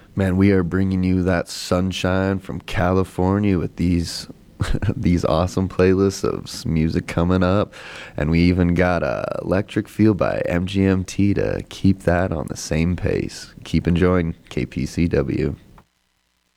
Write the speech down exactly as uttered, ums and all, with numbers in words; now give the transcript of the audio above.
Man, we are bringing you that sunshine from California with these these awesome playlists of s- music coming up, and we even got uh, Electric Feel by M G M T to keep that on the same pace. Keep enjoying K P C W.